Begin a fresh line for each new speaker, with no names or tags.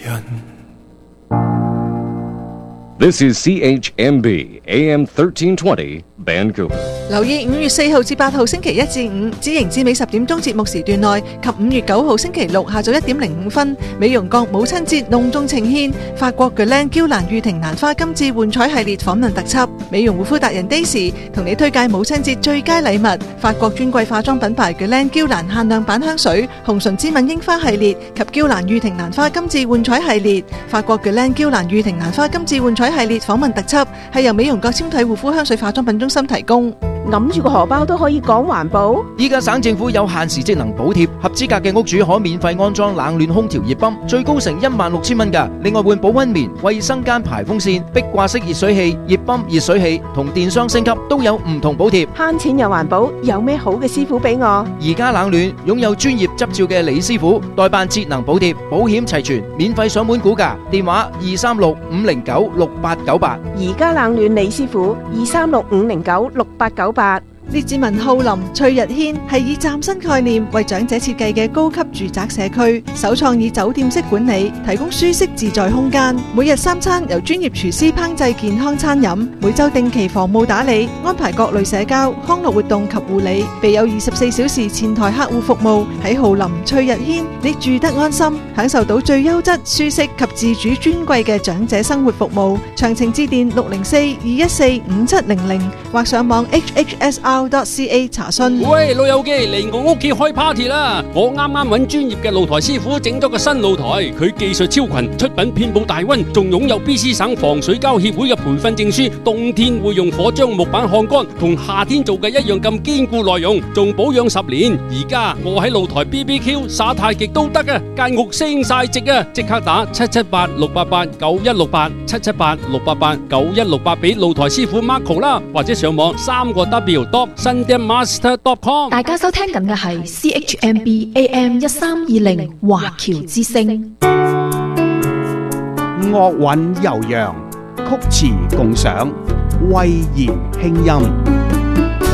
人。
This is CHMB AM 1320 Vancouver。
留意5月4號至8號星期1至5至0至尾10點鐘節目時段內及5月9號星期6下晝1點05分，美容閣母親節隆重呈獻法國Guerlain嬌蘭御庭蘭花金致換彩系列訪問特輯。美容護膚達人 Daisy 同你推介母親節最佳禮物，法國專櫃化妝品牌Guerlain嬌蘭限量版香水、紅唇之吻櫻花系列及嬌蘭御庭蘭花金致換彩系列。法國Guerlain嬌蘭御庭蘭花金致換彩系列訪問特輯係由美容閣纖體護膚香水化妝品中心提供。
揞住個荷包都可以講環保。
依家省政府有限時節能補貼，合資格嘅屋主可免費安裝冷暖空調熱泵，最高成16,000蚊㗎。另外換保溫棉、衛生間排風扇、壁掛式熱水器、熱泵、熱水器同電箱升級都有唔同補貼。
慳錢又環保，有咩好嘅師傅俾我？
而家冷暖擁有專業執照嘅李師傅代辦節能補貼，保險齊全，免費上門估價，電話236-509-6898。
而家冷暖李師傅236-509-6898。
列治文浩林翠日軒係以嶄新概念為長者設計嘅高級住宅社區，首創以酒店式管理，提供舒適自在空間。每日3餐由專業廚師烹製健康餐飲，每週定期房務打理，安排各類社交、康樂活動及護理，備有24小時前台客戶服務。喺浩林翠日軒，你住得安心，享受到最優質、舒適及自主尊貴嘅長者生活服務。詳情致電604-214-5700或上網 hhsr.ca 查詢。
喂，老友記，嚟我屋企開 party 啦！我啱啱揾專業嘅露台師傅整咗個新露台，佢技術超群，出品遍佈大溫，仲擁有 BC 省防水膠協會嘅培訓證書。冬天會用火將木板烘乾，同夏天做嘅一樣咁堅固耐用，仲保養10年。而家我喺露台 BBQ 耍太極都得啊！間屋升晒值啊！即刻打778-688-9168，778-688-9168俾露台師傅 Marco 啦，或者上網3W.sundanmaster.com。
大家收聽緊嘅係 CHMB AM 1320華僑之聲。
樂韻悠揚，曲詞共賞，慧言輕音。